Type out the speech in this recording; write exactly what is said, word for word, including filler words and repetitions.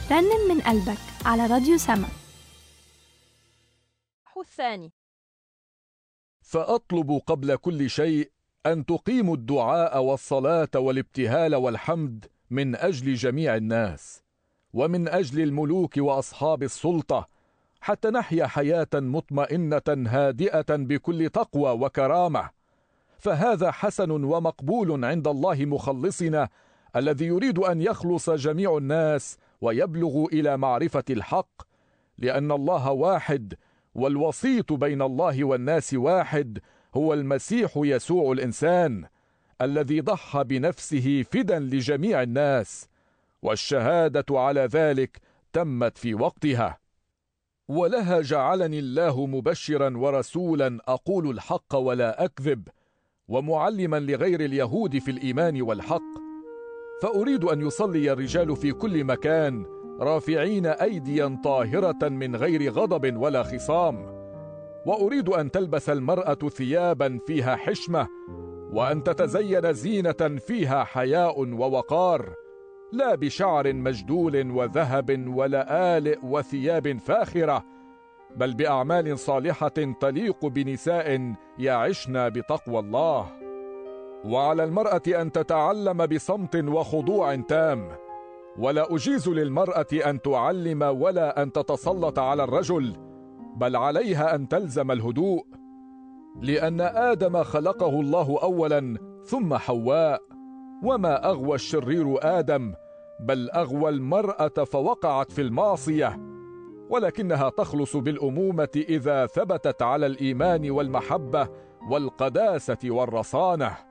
رنم من قلبك على راديو سما. الثاني: فأطلب قبل كل شيء أن تقيموا الدعاء والصلاة والابتهال والحمد من أجل جميع الناس، ومن أجل الملوك وأصحاب السلطة، حتى نحيا حياة مطمئنة هادئة بكل تقوى وكرامة، فهذا حسن ومقبول عند الله مخلصنا، الذي يريد أن يخلص جميع الناس ويبلغ إلى معرفة الحق، لأن الله واحد، والوسيط بين الله والناس واحد، هو المسيح يسوع الإنسان، الذي ضحى بنفسه فدا لجميع الناس، والشهادة على ذلك تمت في وقتها. ولها جعلني الله مبشرا ورسولا أقول الحق ولا أكذب، ومعلما لغير اليهود في الإيمان والحق. فأريد أن يصلي الرجال في كل مكان رافعين أيديا طاهرة من غير غضب ولا خصام، وأريد أن تلبس المرأة ثيابا فيها حشمة، وأن تتزين زينة فيها حياء ووقار، لا بشعر مجدول وذهب ولا آلئ وثياب فاخرة، بل بأعمال صالحة تليق بنساء يعشن بتقوى الله. وعلى المرأة أن تتعلم بصمت وخضوع تام، ولا أجيز للمرأة أن تعلم ولا أن تتسلط على الرجل، بل عليها أن تلزم الهدوء، لأن آدم خلقه الله أولا ثم حواء، وما أغوى الشرير آدم، بل أغوى المرأة فوقعت في المعصية، ولكنها تخلص بالأمومة إذا ثبتت على الإيمان والمحبة والقداسة والرصانة.